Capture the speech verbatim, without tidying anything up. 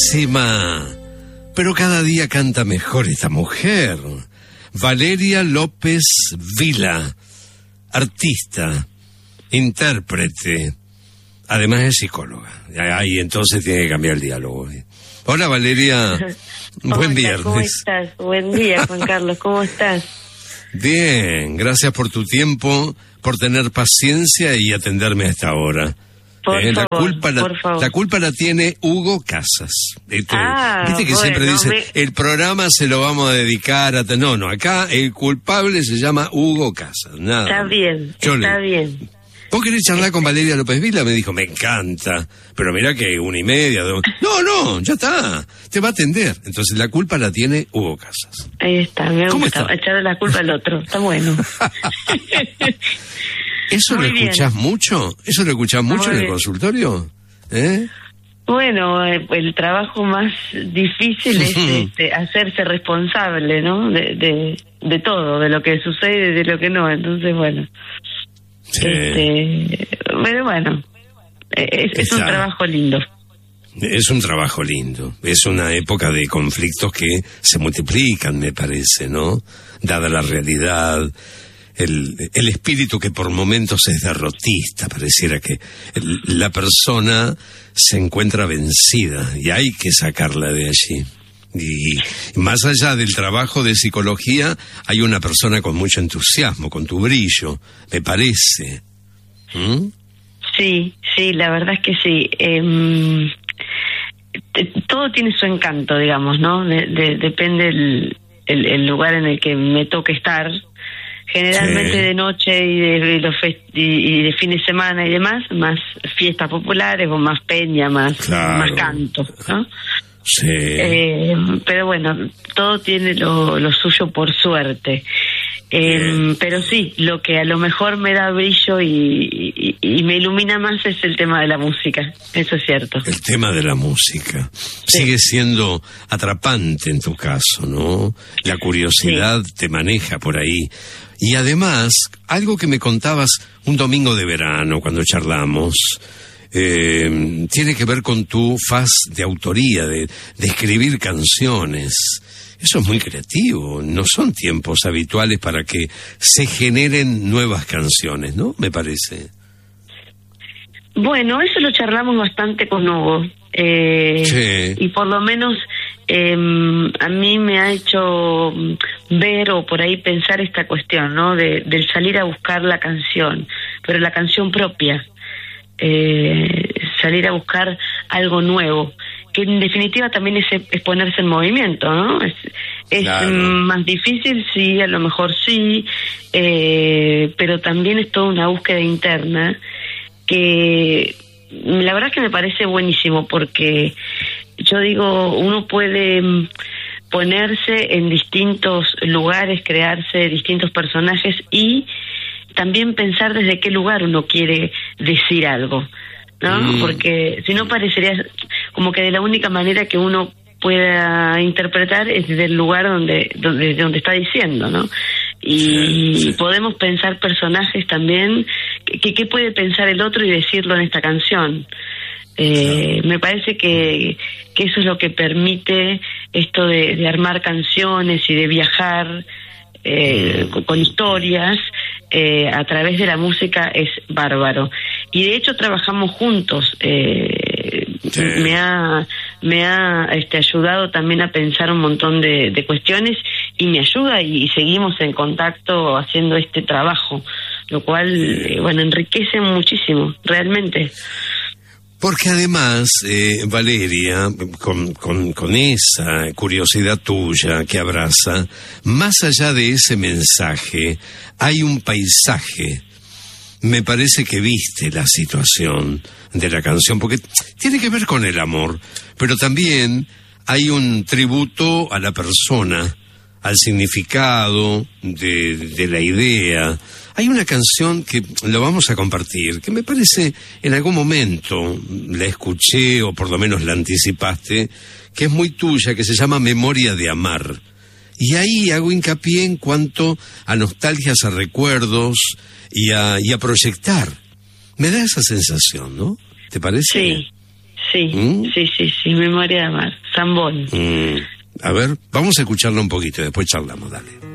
Bellísima, pero cada día canta mejor esta mujer. Valeria López Vila, artista, intérprete, además es psicóloga. Ahí entonces tiene que cambiar el diálogo. Hola Valeria, buen viernes. ¿Cómo estás? Buen día, Juan Carlos, ¿cómo estás? Bien, gracias por tu tiempo, por tener paciencia y atenderme a esta hora. Por eh, favor, la culpa la, por favor. la culpa la tiene Hugo Casas. Este, Ah, Viste que bueno, siempre dice, me... el programa se lo vamos a dedicar a... No, no, acá el culpable se llama Hugo Casas. Nada. Está bien, Yo está le... bien. ¿Vos querés charlar con Valeria López Vila? Me dijo, me encanta. Pero mirá que una y media, dos... No, no, ya está. Te va a atender. Entonces la culpa la tiene Hugo Casas. Ahí está, me ¿Cómo gusta está? echarle la culpa al otro. Está bueno. ¿Eso Muy lo escuchás bien. mucho? ¿Eso lo escuchás mucho Muy en el bien. consultorio? ¿Eh? Bueno, eh, el trabajo más difícil es este, hacerse responsable, ¿no? De, de, de todo, de lo que sucede y de lo que no. Entonces, bueno. Sí. Este, pero bueno, es, es un Está. trabajo lindo. Es un trabajo lindo. Es una época de conflictos que se multiplican, me parece, ¿no? Dada la realidad, el, el espíritu que por momentos es derrotista, pareciera que el- la persona se encuentra vencida y hay que sacarla de allí. Y más allá del trabajo de psicología, hay una persona con mucho entusiasmo, con tu brillo, me parece. ¿Mm? Sí, sí, la verdad es que sí. Em, te- todo tiene su encanto, digamos, ¿no? De- de- depende el, el, el lugar en el que me toque estar. Generalmente Sí. de noche y de, de los fest- y, y de fin de semana y demás, más fiestas populares o más peña, más, Claro. más canto, ¿no? Sí. Eh, pero bueno, todo tiene lo, lo suyo por suerte. Eh, Bien. pero sí, lo que a lo mejor me da brillo y, y, y me ilumina más es el tema de la música, eso es cierto. El tema de la música sigue siendo atrapante en tu caso, ¿no? La curiosidad te maneja por ahí. Y además, algo que me contabas un domingo de verano cuando charlamos, eh, tiene que ver con tu faz de autoría, de, de escribir canciones. Eso es muy creativo, no son tiempos habituales para que se generen nuevas canciones, ¿no? Me parece. Bueno, eso lo charlamos bastante con Hugo. Eh, Sí. Y por lo menos eh, a mí me ha hecho ver o por ahí pensar esta cuestión, ¿no? De, del salir a buscar la canción, pero la canción propia. Eh, salir a buscar algo nuevo, que en definitiva también es, es ponerse en movimiento, ¿no? Es, es Claro. mm, más difícil, sí, a lo mejor sí, eh, pero también es toda una búsqueda interna que la verdad es que me parece buenísimo, porque yo digo, uno puede mm, ponerse en distintos lugares, crearse distintos personajes y también pensar desde qué lugar uno quiere decir algo, ¿no? Mm. Porque si no parecería como que de la única manera que uno pueda interpretar es desde el lugar donde donde, donde está diciendo, ¿no? Y Sí, sí. podemos pensar personajes también, que qué puede pensar el otro y decirlo en esta canción. Eh, me parece que, que eso es lo que permite esto de, de armar canciones y de viajar eh, con, con historias eh, a través de la música, es bárbaro. Y de hecho trabajamos juntos. Eh, Sí. Me ha me ha este, ayudado también a pensar un montón de, de cuestiones y me ayuda y, y seguimos en contacto haciendo este trabajo, lo cual eh, bueno, enriquece muchísimo, realmente. Porque además, eh, Valeria, con, con, con esa curiosidad tuya que abraza, más allá de ese mensaje, hay un paisaje. Me parece que viste la situación de la canción, porque tiene que ver con el amor, pero también hay un tributo a la persona, al significado de, de la idea. Hay una canción que lo vamos a compartir, que me parece en algún momento la escuché o por lo menos la anticipaste, que es muy tuya, que se llama Memoria de Amar. Y ahí hago hincapié en cuanto a nostalgias, a recuerdos y a, y a proyectar. Me da esa sensación, ¿no? ¿Te parece? Sí, Sí, ¿Mm? sí, sí, sí, Memoria de amar, Zambón. Mm. A ver, vamos a escucharlo un poquito, después charlamos, dale.